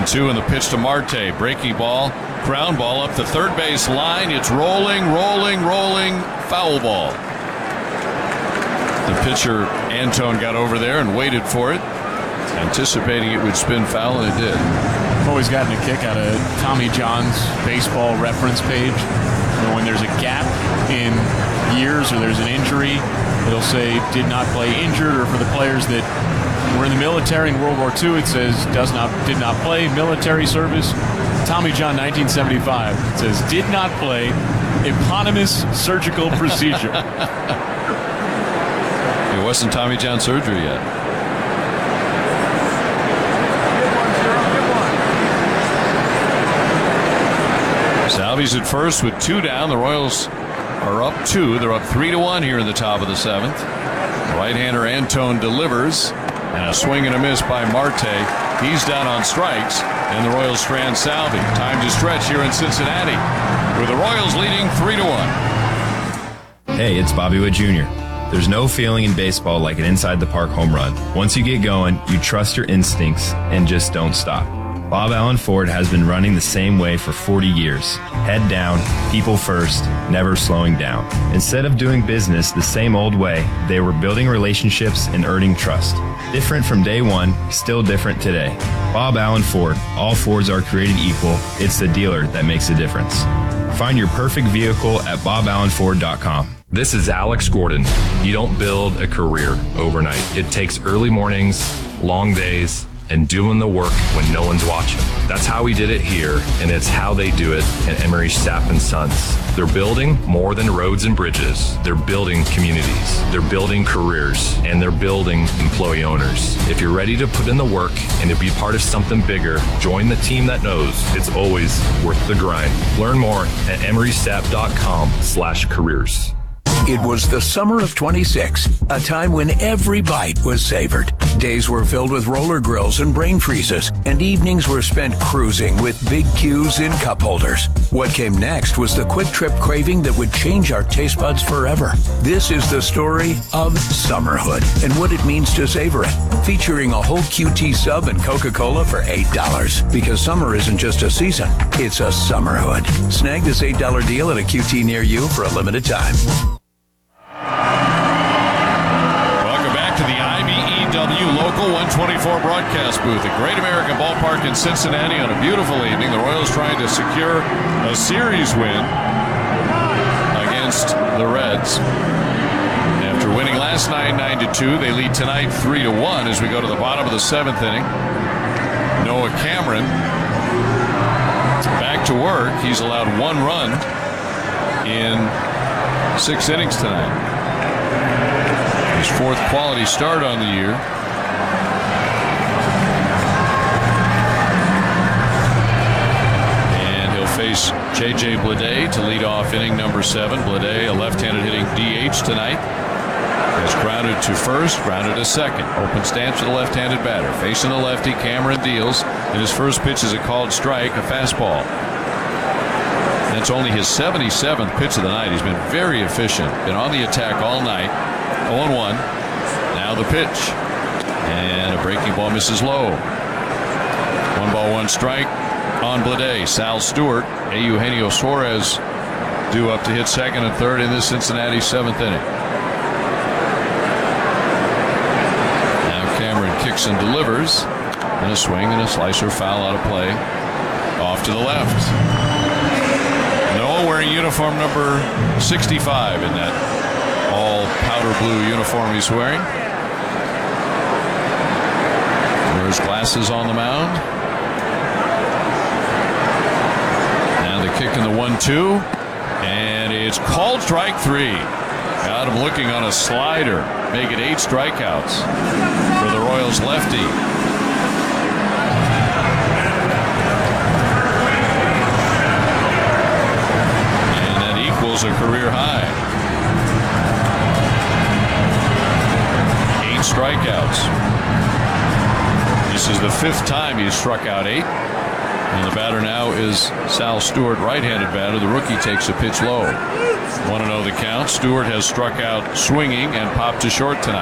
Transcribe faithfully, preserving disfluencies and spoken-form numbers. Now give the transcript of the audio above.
and two, and the pitch to Marte. Breaking ball, ground ball up the third base line. It's rolling, rolling, rolling, foul ball. The pitcher, Antone, got over there and waited for it, anticipating it would spin foul, and it did. I've always gotten a kick out of Tommy John's baseball reference page. You know, when there's a gap in years or there's an injury, it'll say did not play injured, or for the players that were in the military in World War Two, it says does not did not play military service. Tommy John, nineteen seventy-five, it says did not play eponymous surgical procedure. It wasn't Tommy John surgery yet. Salvi's at first with two down. The Royals are up two. They're up three to one here in the top of the seventh. Right-hander Antone delivers, and a swing and a miss by Marte. He's down on strikes, and the Royals strand Salvi. Time to stretch here in Cincinnati, with the Royals leading three to one. Hey, it's Bobby Witt Junior There's no feeling in baseball like an inside-the-park home run. Once you get going, you trust your instincts and just don't stop. Bob Allen Ford has been running the same way for forty years. Head down, people first, never slowing down. Instead of doing business the same old way, they were building relationships and earning trust. Different from day one, still different today. Bob Allen Ford. All Fords are created equal. It's the dealer that makes a difference. Find your perfect vehicle at bob allen ford dot com. This is Alex Gordon. You don't build a career overnight. It takes early mornings, long days, and doing the work when no one's watching. That's how we did it here, and it's how they do it at Emery Staff and Sons. They're building more than roads and bridges. They're building communities. They're building careers, and they're building employee owners. If you're ready to put in the work and to be part of something bigger, join the team that knows it's always worth the grind. Learn more at emerystaff.com slash careers. It was the summer of twenty-six, a time when every bite was savored. Days were filled with roller grills and brain freezes, and evenings were spent cruising with big Q's in cup holders. What came next was the quick trip craving that would change our taste buds forever. This is the story of Summerhood and what it means to savor it. Featuring a whole Q T sub and Coca-Cola for eight dollars. Because summer isn't just a season, it's a Summerhood. Snag this eight dollar deal at a Q T near you for a limited time. To the I B E W Local one twenty-four broadcast booth at Great American Ballpark in Cincinnati on a beautiful evening. The Royals trying to secure a series win against the Reds. After winning last night nine to two, they lead tonight three to one as we go to the bottom of the seventh inning. Noah Cameron back to work. He's allowed one run in six innings tonight. His fourth quality start on the year. And he'll face J J Bleday to lead off inning number seven. Bleday, a left-handed hitting D H tonight, has grounded to first, grounded to second. Open stance to the left-handed batter. Facing the lefty, Cameron deals, and his first pitch is a called strike, a fastball. That's only his seventy-seventh pitch of the night. He's been very efficient, been on the attack all night. oh and one. Now the pitch. And a breaking ball misses low. One ball, one strike on Bleday. Sal Stewart, Eugenio Suarez due up to hit second and third in this Cincinnati seventh inning. Now Cameron kicks and delivers. And a swing and a slicer foul out of play. Off to the left. Noah wearing uniform number sixty-five in that all powder blue uniform he's wearing. Wears glasses on the mound. Now the kick in the one two. And it's called strike three. Got him looking on a slider. Make it eight strikeouts for the Royals lefty. And that equals a career high. Strikeouts. This is the fifth time he's struck out eight. And the batter now is Sal Stewart, right-handed batter. The rookie takes a pitch low. one and oh the count. Stewart has struck out swinging and popped to short tonight.